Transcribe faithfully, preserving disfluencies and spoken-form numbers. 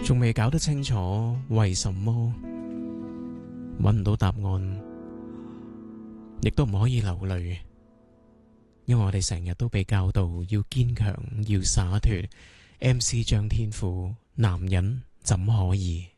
仲未搞得清楚為什麼，揾唔到答案，亦都唔可以流淚，因為我哋成日都被教導要堅強，要灑脫。M C 張天賦，男人怎可以？